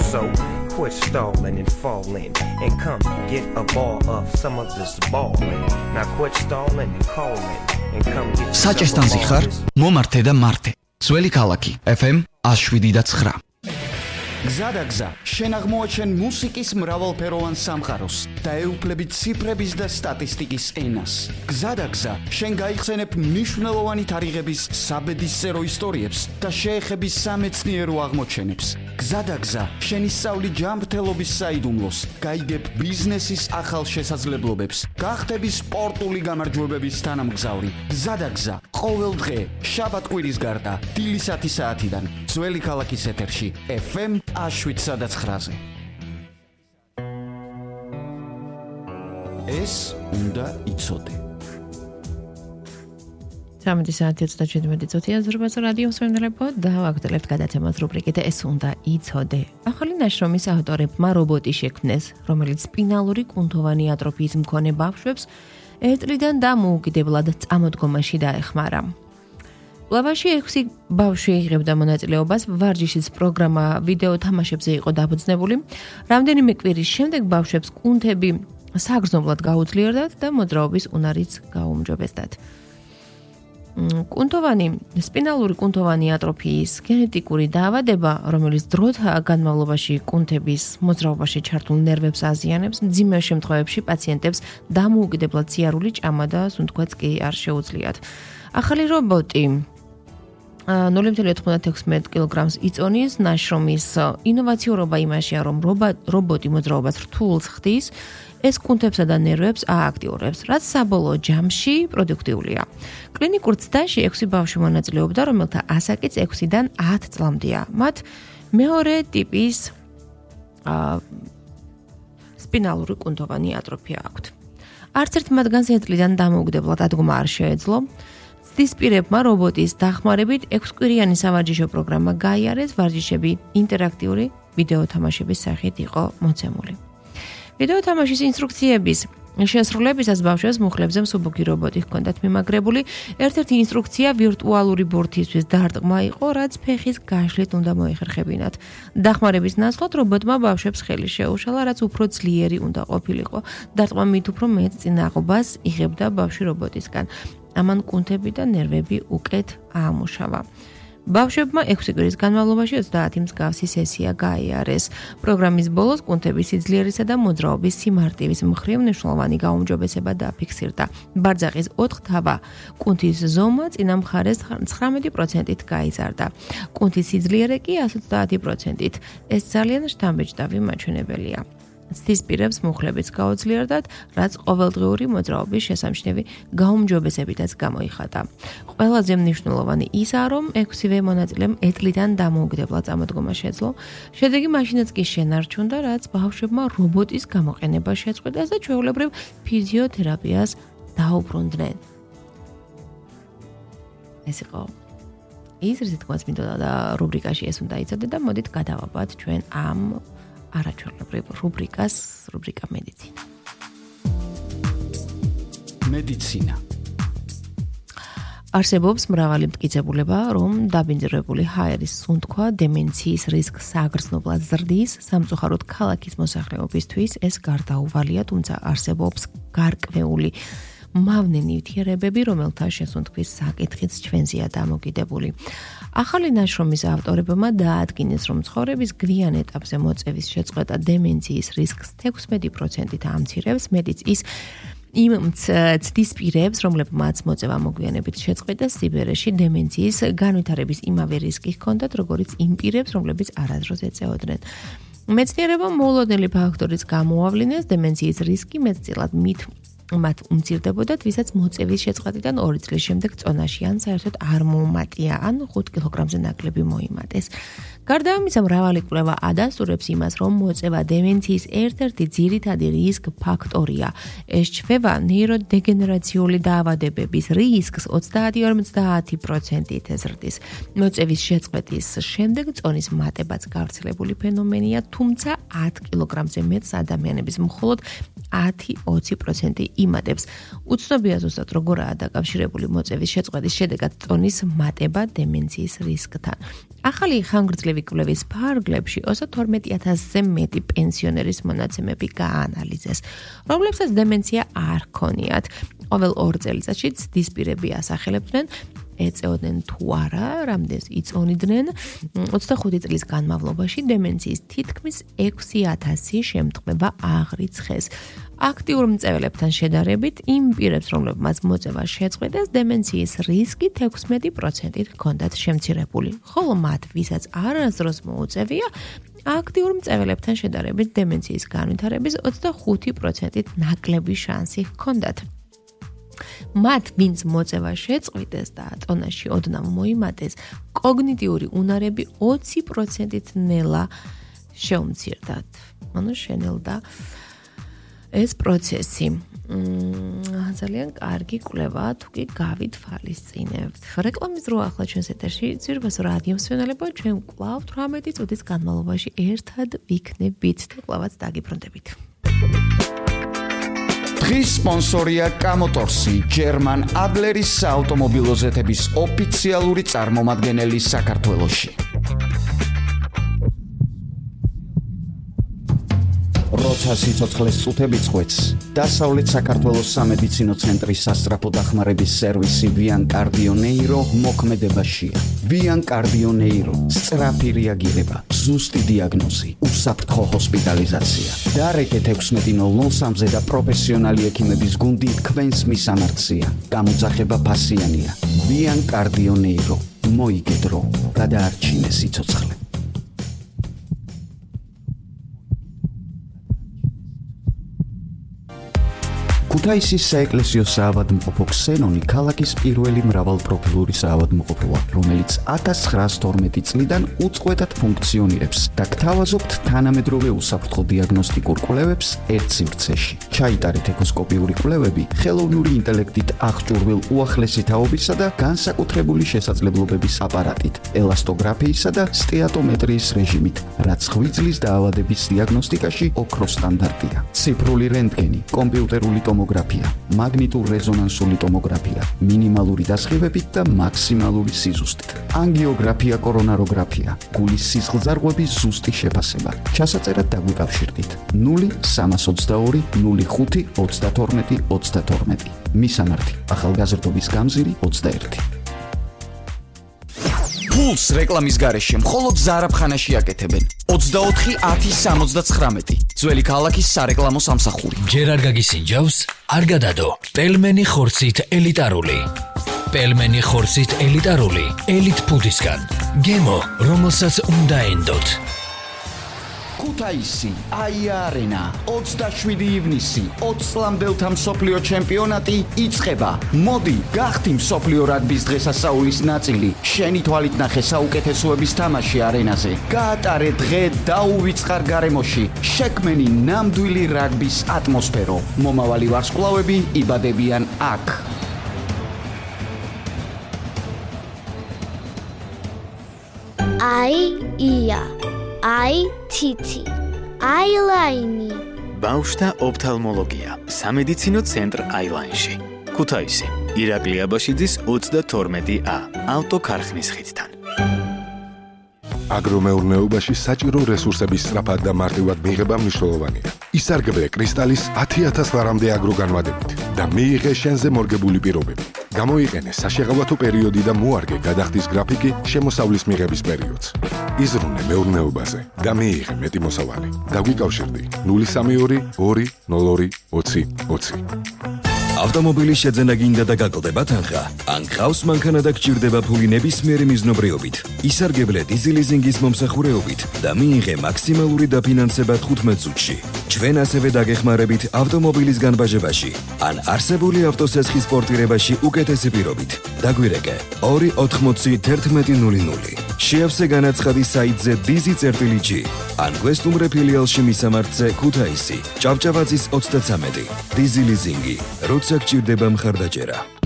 So quit stalling and fall in and come get a ball of some of this ballin'. Now quit stalling and calling and come get საჭესთან ზიხარ მომართე და მართე ძველი ქალაქი FM 107.9 გზადაგზა შენ აღმოაჩენ მუსიკის მრავალფეროვან სამყაროს და ეუფლებით ციფრების და სტატისტიკის ენას. გზადაგზა შენ გაიხსენებ მნიშვნელოვანი თარიღების საბედისწერო ისტორიებს და შეეხები სამეცნიერო აღმოჩენებს. გზადაგზა შენ ისწავლი ჯანმრთელობის საიდუმლოს, გაიგებ ბიზნესის ახალ შესაძლებლობებს, გახდები სპორტული გამარჯვებების თანამგზავრი. გზადაგზა ყოველ დღე შაბათ-კვირის გარდა დილის 10 საათიდან ძველი ქალაქის ეთერში FM 107.9-ზე. ეს უნდა იცოდე. 13:37 ზურბაზო რადიო მსმენელებო და ვაგრძელებთ გადაცემას რუბრიკით ეს უნდა იცოდე. ახალი ნაშრომის ავტორებმა რობოტი შექმნეს, რომელიც სპინალური კუნთოვანი ატროფიის მქონე ბავშვებს ერთლიდან დამოუკიდებლად წამოდგომაში დაეხმარა. კვლევაში 6 ბავშვი იღებდა მონაწილეობას, ვარჯიშის პროგრამა ვიდეო თამაშებზე იყო დაფუძნებული. რამდენიმე კვირის შემდეგ ბავშვებს კუნთები საგრძნობლად გაუძლიერდათ და მოძრაობის უნარიც გაუმჯობესდათ. სპინალური კუნთოვანი ატროფიის გენეტიკური დაავადება, რომელიც დროთა განმავლობაში კუნთების მოძრაობაში ჩართულ ნერვებს აზიანებს, მძიმე შემთხვევებში პაციენტებს დამოუკიდებლად სიარული ჭამა და სუნთქვაც კი არ შეუძლიათ. ახალი რობოტი 0.96 კილოგრამს იწონის. ნაშრომის ინოვაციურობა იმაშია, რომ რობოტი მოძრაობას რთულს ხდის, ეს კუნთებსა და ნერვებს ააქტიურებს, რაც საბოლოო ჯამში პროდუქტიულია. კლინიკურ ცდაში 6 ბავშვი მონაწილეობდა, რომელთა ასაკიც 6-დან 10 წლამდეა. მათ მეორე ტიპის სპინალური კუნთოვანი ატროფია აქვთ. არც ერთ მათგანს ერთლიდან დამოუკიდებლად დადგომა არ შეეძლო. ცდისპირებმა რობოტის დახმარებით 6 კვირიანი სავარჯიშო პროგრამა გაიარეს, ვარჯიშები ინტერაქტიული ვიდეო თამაშების სახით იყო მოცემული. ვიდეო თამაშის ინსტრუქციების შესრულებისას ბავშვებს მუხლებზე მსუბუქი რობოტი ჰქონდათ მიმაგრებული. ერთ-ერთი ინსტრუქცია ვირტუალური ბურთისთვის დარტყმა იყო, რაც ფეხის გაშლით უნდა მოიხერხებინათ. დახმარების ნაცვლად რობოტმა ბავშვებს ხელი შეუშალა, რაც უფრო ძლიერი უნდა ყოფილიყო. დარტყმა მით უფრო მეტ წინააღობას იღებდა ბავშვი რობოტისგან. ამან კუნთები და ნერვები უკეთ აამუშავა. ბავშვებმა 6 კვირის განმავლობაში 30 მსგავსი სესია გაიარეს. პროგრამის ბოლოს კუნთების სიძლიერისა და მოძრაობის სიმარტივის მხრივ მნიშვნელოვანი გაუმჯობესება დაფიქსირდა. ბარძაყის 4 თავა კუნთის ზომა წინა მხარეს 19%-ით გაიზარდა. კუნთის სიძლიერე კი 130%-ით. ეს ძალიან შთამბეჭდავი მაჩვენებელია. ცდისპირებს მუხლებიც გაუძლიერდათ, რაც ყოველდღიური მოძრაობის შესამჩნევი გაუმჯობესებითაც გამოიხატა. ყველაზე მნიშვნელოვანი ისაა, რომ 6-ვე მონაწილემ ეტლიდან დამოუკიდებლად წამოდგომა შეძლო. შედეგი მაშინაც კი შენარჩუნდა, რაც ბავშვებმა რობოტის გამოყენება შეწყვიტეს და ჩვეულებრივ ფიზიოთერაპიას დაუბრუნდნენ. ეს იყო ის, რითიც თქვენს მინდოდა და რუბრიკაში ეს უნდა იცოდე და მოდით გადავაბათ ჩვენ ამ არაჩვეულებრივ რუბრიკა მედიცინა. მედიცინა. არსებობს მრავალი მტკიცებულება, რომ დაბინძურებული ჰაერის სუნთქვა დემენციის რისკს საგრძნობლად ზრდის. სამწუხაროდ ქალაქის მოსახლეობისთვის ეს გარდაუვალია, თუმცა არსებობს გარკვეული მავნე ნივთიერებები, რომელთა შესუნთქვის საკითხიც ჩვენზეა დამოკიდებული. ახალი ნაშრომის ავტორებმა დაადგინეს, რომ ცხოვრების გვიან ეტაპზე მოწევის შეწყვეტა დემენციის რისკს 16%-ით ამცირებს, მეტიც ის იმ ცდისპირებს, რომლებმაც მოწევა მოგვიანებით შეწყვეტა სიბერეში დემენციის განვითარების იმავე რისკი ჰქონდათ, როგორც იმ პირებს, რომლებიც არასდროს ეწეოდნენ. მეცნიერებმა მოულოდნელი ფაქტორიც გამოავლინეს, დემენციის რისკი მეტწილად მათ უმცირდებოდათ, ვისაც მოწევის შეწყვეტიდან 2 წლის შემდეგ წონაში ან საერთოდ არ მოუმატია, ან 5 კილოგრამზე ნაკლები მოიმატეს. გარდა ამისა, მრავალი კვლევა ადასტურებს იმას, რომ მოწევა დემენციის ერთ-ერთი ძირითადი რისკ ფაქტორია. ეს ჩვევა ნეიროდეგენერაციული დაავადებების რისკს 32-50%-ით ეზრდის. მოწევის შეწყვეტის შემდეგ წონის მატებაც გავრცელებული ფენომენია, თუმცა 10 კილოგრამზე მეტ ადამიანების მხოლოდ 10-20% იმატებს. უცნობია ზუსტად როგორაა დაკავშირებული მოწევის შეწყვეტის შედეგად წონის მატება დემენციის რისკთან. ახალი ხანგრძლივი კვლევის ფარგლებში 32,000-ზე მეტი პენსიონერის მონაცემები გაანალიზეს, რომლებსაც დემენცია არ ჰქონიათ. ყოველ 2 წელიწადში ცდისპირები ასახელებდნენ, ეწეოდნენ თუ არა, რამდენს იწონიდნენ. 25 წლის განმავლობაში დემენციის თითქმის 6,000 შემთხვევა აღრიცხეს. აქტიურ მწვერვალებთან შედარებით, იმ პირებს, რომლებმაც მოწევა შეწყვეტეს, დემენციის რისკი 16%-ით ჰქონდათ შემცირებული, ხოლო მათ, ვისაც არასდროს მოუწევია, აქტიურ მწვერვალებთან შედარებით დემენციის განვითარების 25%-ით ნაკლები შანსი ჰქონდათ. მათ, ვინც მოწევა შეწყვიტეს და წონაში ოდნავ მოიმატეს, კოგნიტიური უნარები 20%-ით ნელა შეუმცირდათ. ანუ შენელდა ეს პროცესი. ძალიან კარგი კვლევა, თუ კი გავითვალისწინებთ. რეკლამის დრო ახლა ჩვენს ეთერში ძირფას რადიო მსმენელებო, ჩვენ კვლავ 18 წუთის განმავლობაში ერთად ვიქნებით და კვლავაც დაგიბრუნდებით. დღის სპონსორია კამოტორსი, ჯერმან ადლერის საავტომობილო ზეთების ოფიციალური წარმომადგენელი საქართველოში. როცა სიცოცხლეს წუთები წყვეტს, დასავლეთ საქართველოს სამედიცინო ცენტრის სასწრაფო დახმარების სერვისი Vian Cardio Neuro მოქმედებაშია. Vian Cardio Neuro, სწრაფი რეაგირება, ზუსტი დიაგნოზი, უსაფრთხო ჰოსპიტალიზაცია. დარეკეთ 16:03-ზე და პროფესიონალი ექიმების გუნდი თქვენს მისამართია. გამოძახება ფასიანია. Vian Cardio Neuro, მოიგედრო, გადაარჩინე სიცოცხლე. ქუთაისის საეკლესიო საავადმყოფო ქსენონი ქალაქის პირველი მრავალპროფილური საავადმყოფოა, რომელიც 1912 წლიდან უწყვეტად ფუნქციონირებს და გთავაზობთ თანამედროვე უსაფრთხო დიაგნოსტიკურ კვლევებს ერთ სივრცეში. ჩაიტარეთ ეკოსკოპიური კვლევები ხელოვნური ინტელექტით აღჭურვილ უახლესი თაობისა და განსაკუთრებული შესაძლებლობების აპარატით, ელასტოგრაფიისა და სტეატომეტრიის რეჟიმით, რაც ღვიძლის დაავადების დიაგნოსტიკაში ოქროს სტანდარტია. ციფრული რენტგენი, კომპიუტერული ტომოგრაფია, მაგნიტურ-რეზონანსული ტომოგრაფია, მინიმალური დასხივებით და მაქსიმალური სიზუსტით. ანგიოგრაფია, კორონაროგრაფია, გულის სისხლძარღვების ზუსტი შეფასება. ჩასაწერად დაგვიკავშირდით 0322 05 32 32. მისამართი: ახალგაზრდობის გამზირი 21. ფულს რეკლამის გარეშე მხოლოდ ზარაფხანაში აკეთებენ. 24-10-79 ძველი ქალაქის სარეკლამო სამსახური. ჯერ არ გაგისინჯავს, არ გადადო. პელმენი ხორცით ელიტარული. პელმენი ხორცით ელიტარული, ელიტ ფუდისგან. გემო, რომელსაც უნდა ენდოთ. ქუთაისი, აია-არენა, 27 ივნისი, 20 წლამდელთა მსოფლიო ჩემპიონატი იწყება. მოდი, გახდი მსოფლიო რაგბის დღესასწაულის ნაწილი. შენი თვალით ნახე საუკეთესოების თამაში არენაზე. გაატარე დღე დაუვიწყარ გარემოში. შექმენი ნამდვილი რაგბის ატმოსფერო. მომავალი ვარსკვლავები იბადებიან აქ. ია თითი აილაინი ბავშვთა ოფთალმოლოგია სამედიცინო ცენტრ აილაინში ქუთაისი ირაკლი აბაშიძის 32A ავტოქარხნის ხიდთან. აგრომეურნეობაში საჭირო რესურსების სწრაფად და მარტივად მიღება მნიშვნელოვანია. ისარგებლე კრისტალის 10,000 ლარამდე აგროგანვადებით და მიიღე შენზე მორგებული პირობები. გამოიყენე საშეღავათო პერიოდი და მოარგე გადახდის გრაფიკი შემოსავლის მიღების პერიოდს. იზრუნე მეურნეობაზე და მიიღე მეტი მოსავალი. დაგვიკავშირდი 032 202 20 20. ავტომობილის შეძენა გინდა და გაკლდება თანხა? ან გყავს მანქანა და გჭირდება ფული ნებისმიერი მიზნობრიობით? ისარგებლე დიზელიზინგის მომსახურეობით და მიიღე მაქსიმალური დაფინანსება 15 წუთში. ჩვენ ასევე დაგეხმარებით ავტომობილის განბაჟებაში ან არსებული ავტოსესხის პორტირებაში უკეთესი პირობით. დაგვირეკე 280-1100. შეავსე განაცხადი საიტზე dizi.g ან გვესტუმრე ფილიალში მისამართზე ქუთაისი, ჭავჭავაძის 33. დიზელიზინგი, როცა გჭირდება მხარდაჭერა.